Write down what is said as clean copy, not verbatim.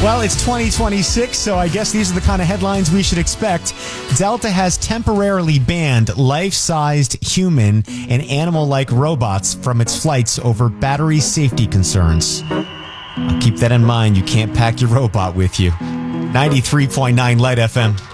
Well, it's 2026, so I guess these are the kind of headlines we should expect. Delta has temporarily banned life-sized human and animal-like robots from its flights over battery safety concerns. Keep that in mind. You can't pack your robot with you. 93.9 Light FM.